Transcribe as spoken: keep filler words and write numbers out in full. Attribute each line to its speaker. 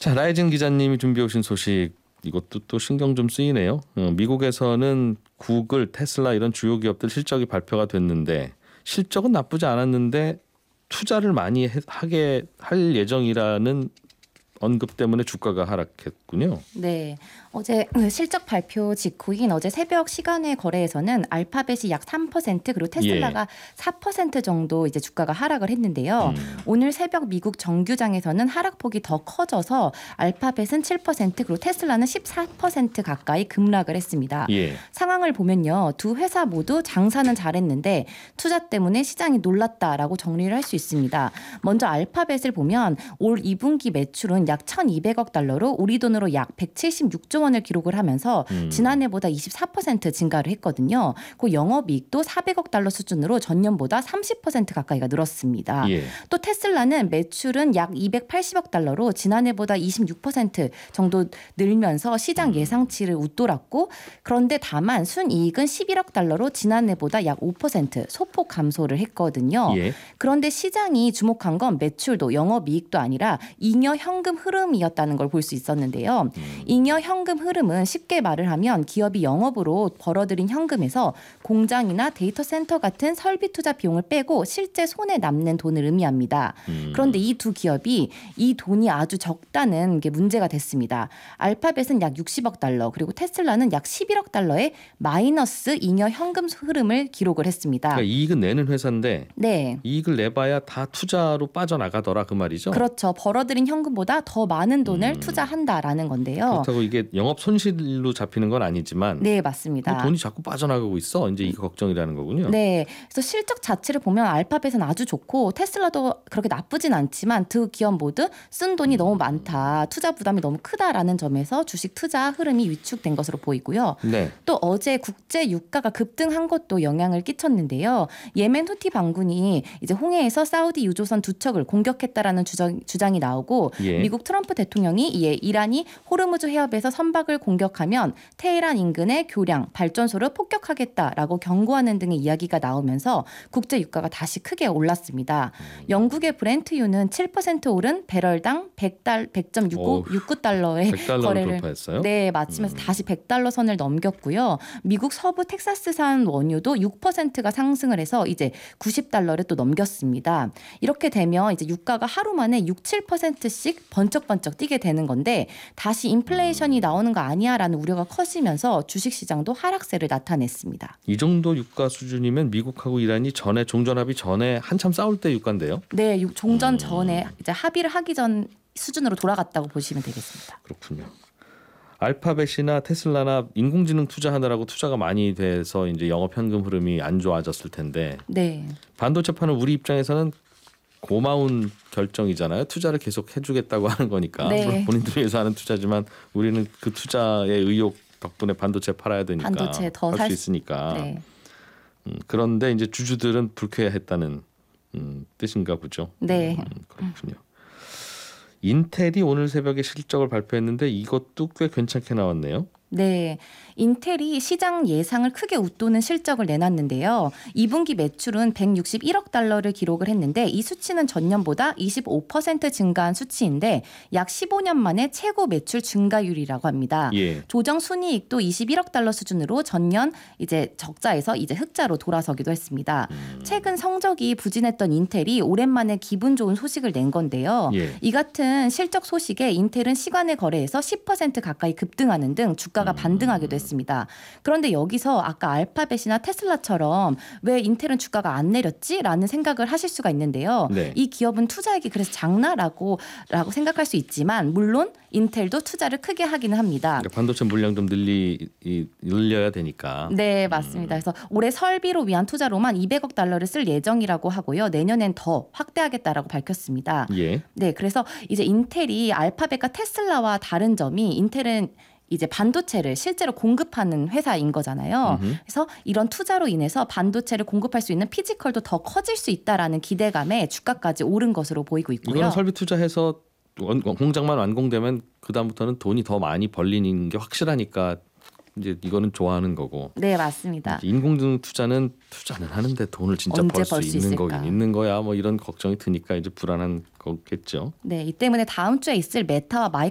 Speaker 1: 자, 라이징 기자님이 준비해 오신 소식 이것도 또 신경 좀 쓰이네요. 어, 미국에서는 구글, 테슬라 이런 주요 기업들 실적이 발표가 됐는데 실적은 나쁘지 않았는데 투자를 많이 해, 하게 할 예정이라는 언급 때문에 주가가 하락했군요.
Speaker 2: 네, 어제 실적 발표 직후인 어제 새벽 시간의 거래에서는 알파벳이 약 삼 퍼센트 그리고 테슬라가
Speaker 1: 예.
Speaker 2: 사 퍼센트 정도 이제 주가가 하락을 했는데요.
Speaker 1: 음.
Speaker 2: 오늘 새벽 미국 정규장에서는 하락폭이 더 커져서 알파벳은 칠 퍼센트 그리고 테슬라는 십사 퍼센트 가까이 급락을 했습니다.
Speaker 1: 예.
Speaker 2: 상황을 보면요, 두 회사 모두 장사는 잘했는데 투자 때문에 시장이 놀랐다라고 정리를 할 수 있습니다. 먼저 알파벳을 보면 올 이 분기 매출은 약 천이백억 달러로 우리 돈으로 약 백칠십육조 원을 기록을 하면서
Speaker 1: 음.
Speaker 2: 지난해보다 이십사 퍼센트 증가를 했거든요. 그 영업이익도 사백억 달러 수준으로 전년보다 삼십 퍼센트 가까이가 늘었습니다.
Speaker 1: 예.
Speaker 2: 또 테슬라는 매출은 약 이백팔십억 달러로 지난해보다 이십육 퍼센트 정도 늘면서 시장 예상치를 웃돌았고, 그런데 다만 순이익은 십일억 달러로 지난해보다 약 오 퍼센트 소폭 감소를 했거든요.
Speaker 1: 예.
Speaker 2: 그런데 시장이 주목한 건 매출도 영업이익도 아니라 잉여 현금 흐름이었다는 걸 볼 수 있었는데요.
Speaker 1: 음.
Speaker 2: 잉여 현금 흐름은 쉽게 말을 하면 기업이 영업으로 벌어들인 현금에서 공장이나 데이터 센터 같은 설비 투자 비용을 빼고 실제 손에 남는 돈을 의미합니다.
Speaker 1: 음.
Speaker 2: 그런데 이 두 기업이 이 돈이 아주 적다는 게 문제가 됐습니다. 알파벳은 약 육십억 달러 그리고 테슬라는 약 십일억 달러의 마이너스 잉여 현금 흐름을 기록을 했습니다.
Speaker 1: 그러니까 이익은 내는 회사인데
Speaker 2: 네.
Speaker 1: 이익을 내봐야 다 투자로 빠져나가더라 그 말이죠.
Speaker 2: 그렇죠. 벌어들인 현금보다 더 많은 돈을
Speaker 1: 음.
Speaker 2: 투자한다라는 건데요.
Speaker 1: 그렇다고 이게 영업 손실로 잡히는 건 아니지만
Speaker 2: 네, 맞습니다.
Speaker 1: 돈이 자꾸 빠져나가고 있어. 이제 이게 걱정이라는 거군요.
Speaker 2: 네, 그래서 실적 자체를 보면 알파벳은 아주 좋고 테슬라도 그렇게 나쁘진 않지만 두 기업 모두 쓴 돈이 너무 많다, 투자 부담이 너무 크다라는 점에서 주식 투자 흐름이 위축된 것으로 보이고요.
Speaker 1: 네.
Speaker 2: 또 어제 국제 유가가 급등한 것도 영향을 끼쳤는데요. 예멘 후티 반군이 이제 홍해에서 사우디 유조선 두 척을 공격했다라는 주장, 주장이 나오고
Speaker 1: 예.
Speaker 2: 미국 트럼프 대통령이 이에 이란이 호르무즈 해협에서 선박을 공격하면 테헤란 인근의 교량, 발전소를 폭격하겠다라고 경고하는 등의 이야기가 나오면서 국제 유가가 다시 크게 올랐습니다. 영국의 브렌트유는 칠 퍼센트 오른 배럴당 백 달, 백 점 육구 달러의
Speaker 1: 백 달러를
Speaker 2: 거래를
Speaker 1: 돌파했어요?
Speaker 2: 네, 마치면서 음. 다시 백 달러 선을 넘겼고요. 미국 서부 텍사스산 원유도 육 퍼센트가 상승을 해서 이제 구십 달러를 또 넘겼습니다. 이렇게 되면 이제 유가가 하루 만에 육, 칠 퍼센트씩 번쩍번쩍 뛰게 되는 건데 다시 인플레이션이 나오는 거 아니야라는 우려가 커지면서 주식시장도 하락세를 나타냈습니다.
Speaker 1: 이 정도 유가 수준이면 미국하고 이란이 전에 종전합의 전에 한참 싸울 때 유가인데요.
Speaker 2: 네, 종전
Speaker 1: 음.
Speaker 2: 전에 이제 합의를 하기 전 수준으로 돌아갔다고 보시면 되겠습니다.
Speaker 1: 그렇군요. 알파벳이나 테슬라나 인공지능 투자하느라고 투자가 많이 돼서 이제 영업 현금 흐름이 안 좋아졌을 텐데
Speaker 2: 네.
Speaker 1: 반도체 파는 우리 입장에서는 고마운 결정이잖아요. 투자를 계속 해주겠다고 하는 거니까.
Speaker 2: 네.
Speaker 1: 물론 본인들 위해서 하는 투자지만 우리는 그 투자의 의욕 덕분에 반도체 팔아야 되니까
Speaker 2: 반도체 더
Speaker 1: 할
Speaker 2: 살
Speaker 1: 수 있으니까.
Speaker 2: 네.
Speaker 1: 음, 그런데 이제 주주들은 불쾌했다는 음, 뜻인가 보죠.
Speaker 2: 네.
Speaker 1: 음, 그렇군요. 인텔이 오늘 새벽에 실적을 발표했는데 이것도 꽤 괜찮게 나왔네요.
Speaker 2: 네, 인텔이 시장 예상을 크게 웃도는 실적을 내놨는데요. 이 분기 매출은 백육십일억 달러를 기록을 했는데 이 수치는 전년보다 이십오 퍼센트 증가한 수치인데 약 십오 년 만에 최고 매출 증가율이라고 합니다.
Speaker 1: 예.
Speaker 2: 조정 순이익도 이십일억 달러 수준으로 전년 이제 적자에서 이제 흑자로 돌아서기도 했습니다.
Speaker 1: 음.
Speaker 2: 최근 성적이 부진했던 인텔이 오랜만에 기분 좋은 소식을 낸 건데요.
Speaker 1: 예.
Speaker 2: 이 같은 실적 소식에 인텔은 시간의 거래에서 십 퍼센트 가까이 급등하는 등 주가 가 반등하기도 했습니다. 그런데 여기서 아까 알파벳이나 테슬라처럼 왜 인텔은 주가가 안 내렸지라는 생각을 하실 수가 있는데요.
Speaker 1: 네.
Speaker 2: 이 기업은 투자액이 그래서 작나라고 라고 생각할 수 있지만 물론 인텔도 투자를 크게 하기는 합니다.
Speaker 1: 그러니까 반도체 물량 좀 늘리 이, 늘려야 되니까.
Speaker 2: 네, 맞습니다. 그래서 올해 설비로 위한 투자로만 이백억 달러를 쓸 예정이라고 하고요. 내년엔 더 확대하겠다라고 밝혔습니다.
Speaker 1: 예.
Speaker 2: 네, 그래서 이제 인텔이 알파벳과 테슬라와 다른 점이 인텔은 이제 반도체를 실제로 공급하는 회사인 거잖아요.
Speaker 1: 음흠.
Speaker 2: 그래서 이런 투자로 인해서 반도체를 공급할 수 있는 피지컬도 더 커질 수 있다라는 기대감에 주가까지 오른 것으로 보이고 있고요.
Speaker 1: 이거는 설비 투자해서 공장만 완공되면 그 다음부터는 돈이 더 많이 벌리는 게 확실하니까 이제 이거는 좋아하는 거고.
Speaker 2: 네, 맞습니다.
Speaker 1: 인공지능 투자는 투자는 하는데 돈을 진짜 벌 수 있는 거긴 있는 거야. 뭐 이런 걱정이 드니까 이제 불안한 거겠죠.
Speaker 2: 네, 이 때문에 다음 주에 있을 메타와 마이